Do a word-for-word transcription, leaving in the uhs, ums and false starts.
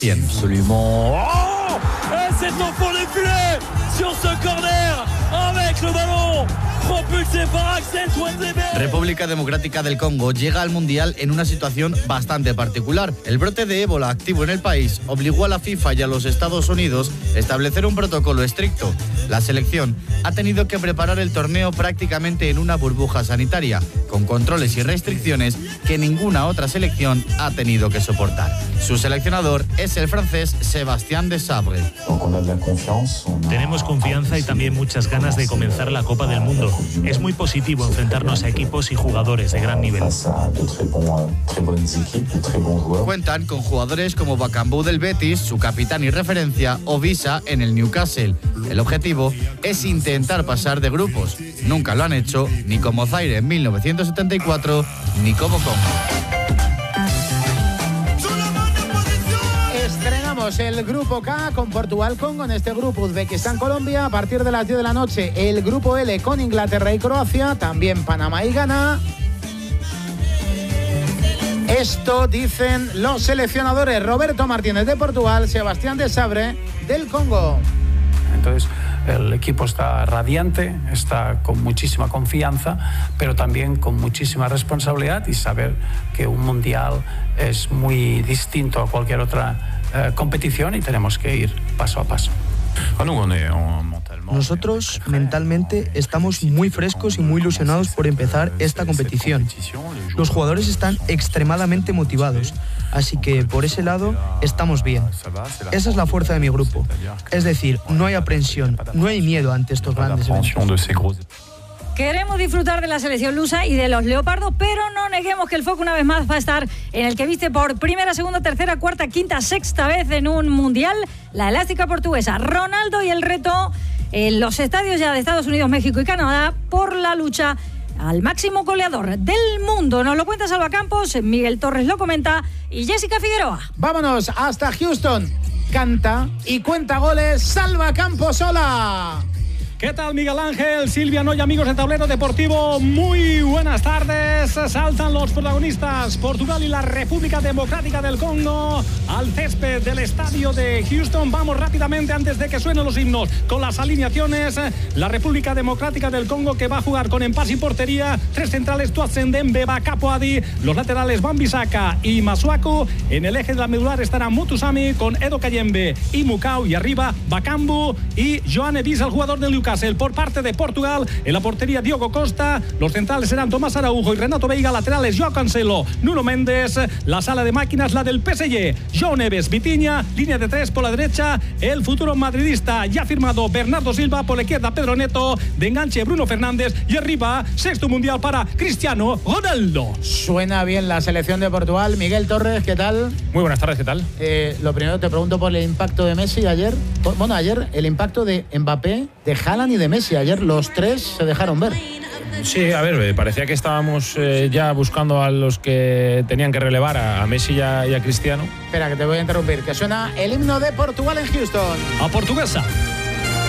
Bien. Absolument. Oh, c'est un pour le filet sur ce corner avec le ballon propulsé par Axel Tuanzebe. República Democrática del Congo llega al Mundial en una situación bastante particular. El brote de ébola activo en el país obligó a la FIFA y a los Estados Unidos a establecer un protocolo estricto. La selección ha tenido que preparar el torneo prácticamente en una burbuja sanitaria, con controles y restricciones que ninguna otra selección ha tenido que soportar. Su seleccionador es el francés Sébastien Desabre. Tenemos confianza y también muchas ganas de comenzar la Copa del Mundo. Es muy positivo enfrentarnos a equipos y jugadores de gran nivel. Cuentan con jugadores como Bakambu del Betis, su capitán y referencia, o Visa en el Newcastle. El objetivo es intentar pasar de grupos. Nunca lo han hecho ni como Zaire en mil novecientos setenta y cuatro ni como Congo. Estrenamos el grupo K con Portugal, Congo. En este grupo Uzbekistán, Colombia. A partir de las diez de la noche el grupo L con Inglaterra y Croacia. También Panamá y Ghana. Esto dicen los seleccionadores Roberto Martínez de Portugal, Sebastián Desabre del Congo. Entonces el equipo está radiante, está con muchísima confianza, pero también con muchísima responsabilidad y saber que un mundial es muy distinto a cualquier otra eh, competición y tenemos que ir paso a paso. Nosotros mentalmente estamos muy frescos y muy ilusionados por empezar esta competición. Los jugadores están extremadamente motivados, así que por ese lado estamos bien. Esa es la fuerza de mi grupo. Es decir, no hay aprensión, no hay miedo ante estos grandes eventos. Queremos disfrutar de la selección lusa y de los leopardos, pero no neguemos que el foco una vez más va a estar en el que viste por primera, segunda, tercera, cuarta, quinta, sexta vez en un mundial, la elástica portuguesa Ronaldo, y el reto en los estadios ya de Estados Unidos, México y Canadá por la lucha al máximo goleador del mundo. Nos lo cuenta Salva Campos, Miguel Torres lo comenta y Jessica Figueroa. Vámonos hasta Houston. Canta y cuenta goles Salva Campos. Hola. ¿Qué tal, Miguel Ángel? Silvia Noy, amigos de Tablero Deportivo, muy buenas tardes. Saltan los protagonistas, Portugal y la República Democrática del Congo, al césped del estadio de Houston. Vamos rápidamente, antes de que suenen los himnos, con las alineaciones. La República Democrática del Congo, que va a jugar con Empasi y portería, tres centrales, Tuatsenden, Beba, Capoadi, los laterales Wan-Bissaka y Masuaku. En el eje de la medular estará Mutusami con Edo Kayembe y Mukau, y arriba Bakambu y Joane Visa, el jugador del Newcastle. Por parte de Portugal, en la portería Diogo Costa, los centrales serán Tomás Araujo y Renato Veiga, laterales Joao Cancelo, Nuno Méndez, la sala de máquinas la del P S G, João Neves, Vitinha, línea de tres por la derecha, el futuro madridista ya firmado Bernardo Silva, por la izquierda Pedro Neto, de enganche Bruno Fernández y arriba sexto mundial para Cristiano Ronaldo. Suena bien la selección de Portugal. Miguel Torres, ¿qué tal? Muy buenas tardes, ¿qué tal? Eh, lo primero te pregunto por el impacto de Messi ayer. Bueno, ayer el impacto de Mbappé, de Haaland y de Messi. Ayer los tres se dejaron ver. Sí, a ver, parecía que estábamos eh, ya buscando a los que tenían que relevar, a, a Messi y a, y a Cristiano. Espera, que te voy a interrumpir, que suena el himno de Portugal en Houston. A portuguesa.